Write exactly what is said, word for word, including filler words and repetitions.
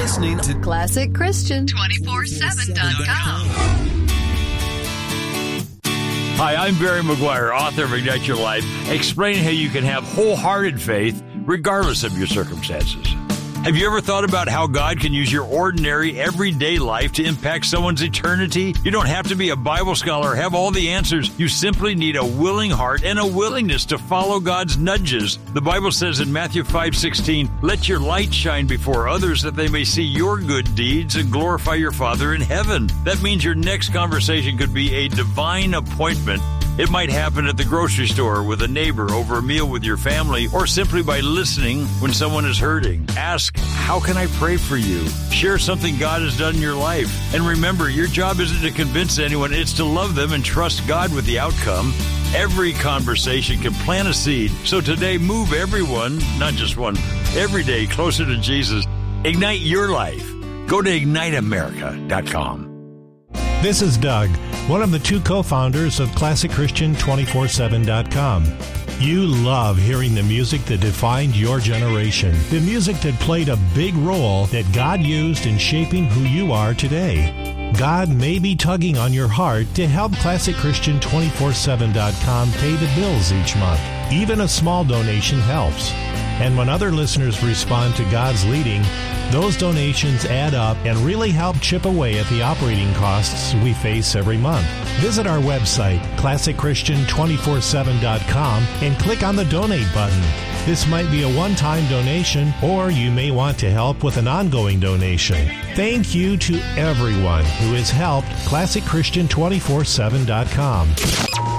listening to Classic Christian twenty-four seven dot com. Hi, I'm Barry McGuire, author of Ignite Your Life, explaining how you can have wholehearted faith regardless of your circumstances. Have you ever thought about how God can use your ordinary, everyday life to impact someone's eternity? You don't have to be a Bible scholar or have all the answers. You simply need a willing heart and a willingness to follow God's nudges. The Bible says in Matthew five sixteen, "Let your light shine before others that they may see your good deeds and glorify your Father in heaven." That means your next conversation could be a divine appointment. It might happen at the grocery store, with a neighbor, over a meal with your family, or simply by listening when someone is hurting. Ask, "How can I pray for you?" Share something God has done in your life. And remember, your job isn't to convince anyone, it's to love them and trust God with the outcome. Every conversation can plant a seed. So today, move everyone, not just one, every day closer to Jesus. Ignite your life. Go to ignite america dot com. This is Doug, one of the two co-founders of Classic Christian twenty-four seven dot com. You love hearing the music that defined your generation, the music that played a big role that God used in shaping who you are today. God may be tugging on your heart to help Classic Christian twenty-four seven dot com pay the bills each month. Even a small donation helps. And when other listeners respond to God's leading, those donations add up and really help chip away at the operating costs we face every month. Visit our website, classic christian twenty-four seven dot com, and click on the donate button. This might be a one-time donation, or you may want to help with an ongoing donation. Thank you to everyone who has helped Classic Christian twenty-four seven dot com.